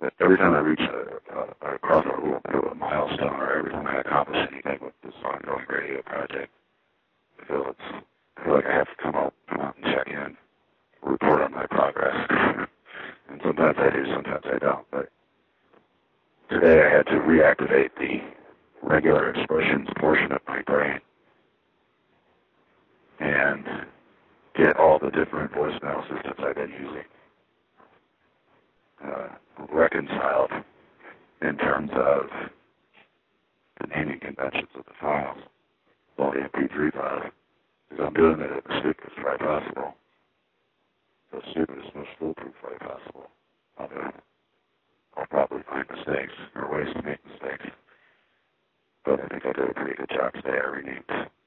every time I reach across a little milestone, or every time I accomplish anything with this ongoing radio project, I feel like I have to come out and check in, report on my progress. And sometimes I do, sometimes I don't. But today I had to reactivate the regular expressions portion of my brain and get all the different voicemail systems I've been using reconciled in terms of the naming conventions of the files, all the MP3 files, because I'm doing it at the stupidest way possible, the stupidest, most foolproof way possible. I'll probably find mistakes or ways to make mistakes, but I think I did a pretty good job today. I renamed